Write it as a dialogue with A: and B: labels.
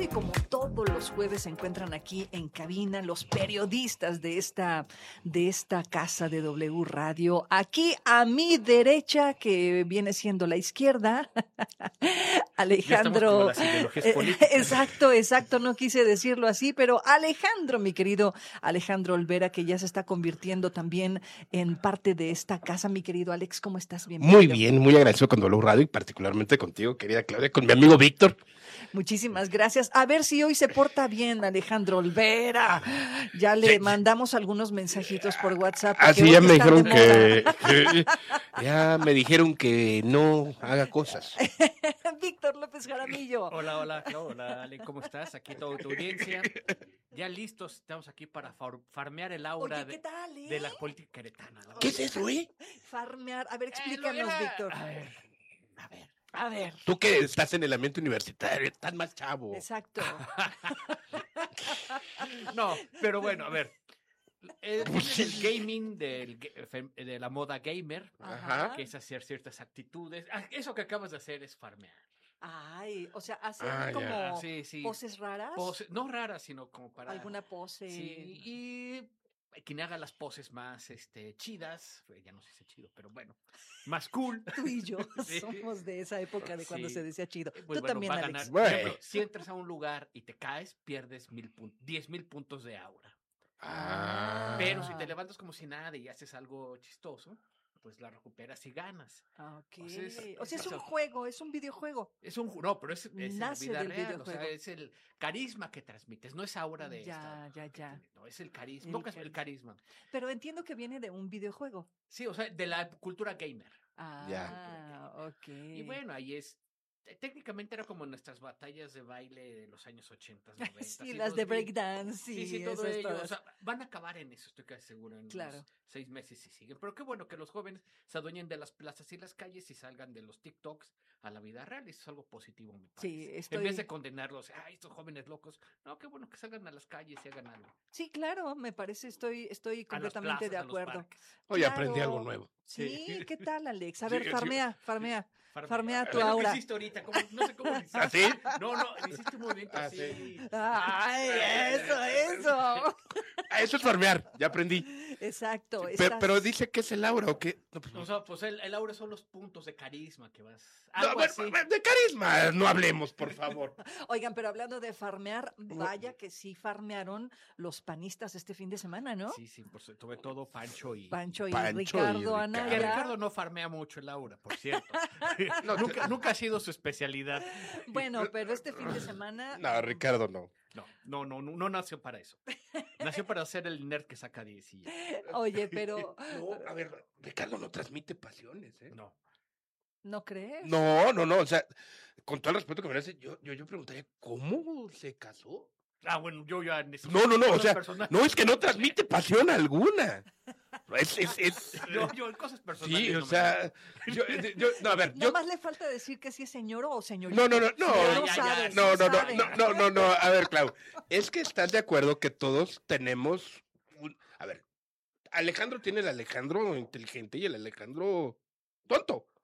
A: como todos los jueves se encuentran aquí en cabina los periodistas de esta casa de W Radio. Aquí a mi derecha, que viene siendo la izquierda, Alejandro.
B: Las ideologías políticas.
A: Exacto, no quise decirlo así, pero Alejandro, mi querido Alejandro Olvera, que ya se está convirtiendo también en parte de esta casa. Mi querido Alex, ¿cómo estás? Bienvenido.
C: Muy bien, muy agradecido con W Radio y particularmente contigo, querida Claudia, con mi amigo Víctor.
A: Muchísimas gracias. A ver si hoy se porta bien, Alejandro Olvera. Ya le mandamos algunos mensajitos por WhatsApp.
C: Así ya me dijeron ya me dijeron que no haga cosas.
A: Víctor López Jaramillo.
B: Hola, Ale, ¿cómo estás? Aquí toda tu audiencia. Ya listos, estamos aquí para farmear el aura.
A: Oye, ¿qué tal,
B: de la política queretana, ¿no?
C: ¿Qué es eso,
A: Farmear. A ver, explícanos, Víctor.
C: A ver. Tú que estás en el ambiente universitario, estás más chavo.
A: Exacto.
B: No, pero bueno, a ver. El gaming de la moda gamer,
A: Ajá.
B: que es hacer ciertas actitudes. Eso que acabas de hacer es farmear.
A: Ay, o sea, hacer como poses raras.
B: No raras, sino como para...
A: Alguna pose.
B: Sí, y quien haga las poses más chidas, ya no sé si es chido, pero bueno, más cool.
A: Tú y yo somos de esa época de cuando se decía chido.
B: Pues
A: tú también, Alex.
B: Por ejemplo, si entras a un lugar y te caes, pierdes 10,000 puntos de aura. Pero si te levantas como si nada y haces algo chistoso, pues la recuperas y ganas.
A: Ok. O sea, es un juego, es un videojuego.
B: No, pero es
A: nace
B: la vida
A: del
B: real.
A: videojuego.
B: O sea, es el carisma que transmites, no es aura de
A: Ya.
B: No, es el carisma. El carisma.
A: Pero entiendo que viene de un videojuego.
B: Sí, o sea, de la cultura gamer.
A: Ok.
B: Y bueno, ahí es. Técnicamente era como nuestras batallas de baile de los años 80, 90.
A: Sí, las de breakdance.
B: Sí, todo ello. O sea, van a acabar en eso, estoy casi seguro, en unos 6 meses si siguen. Pero qué bueno que los jóvenes se adueñen de las plazas y las calles y salgan de los TikToks a la vida real. Eso es algo positivo, me parece. En vez de condenarlos, estos jóvenes locos. No, qué bueno que salgan a las calles y hagan algo.
A: Sí, claro, me parece, estoy completamente de acuerdo.
C: Hoy aprendí algo nuevo.
A: Sí, ¿qué tal, Alex? A ver, farmea tu
B: aura.
A: Lo
B: que hiciste ahorita, no sé cómo lo hiciste.
C: ¿Así?
B: No, hiciste un movimiento así.
A: ¡Ay, eso!
C: Eso es farmear, ya aprendí.
A: Exacto.
C: Pero dice que es el aura, ¿o qué? No, pues no.
B: O sea, pues el aura son los puntos de carisma que vas...
C: De carisma no hablemos, por favor.
A: Oigan, pero hablando de farmear, vaya que sí farmearon los panistas este fin de semana, ¿no?
B: Sí, sobre todo Pancho y
A: Ricardo Anaya.
B: Que Ricardo no farmea mucho el aura, por cierto. Nunca ha sido su especialidad.
A: Bueno, pero este fin de semana...
C: No, Ricardo no.
B: No nació para eso. Nació para ser el nerd que saca 10 y ya.
A: Oye, pero...
C: No, a ver, Ricardo no transmite pasiones, ¿eh?
B: No.
A: ¿No crees?
C: No, o sea, con todo el respeto que merece, yo preguntaría, ¿cómo se casó?
B: Bueno, yo ya...
C: No, o sea, no es que no transmite pasión alguna.
B: Yo en cosas personales.
C: Sí, o sea, no, a ver.
A: Nomás le falta decir que si es señor o señorita.
C: No, a ver, Clau, es que estás de acuerdo que todos tenemos a ver, Alejandro tiene el Alejandro inteligente y el Alejandro tonto.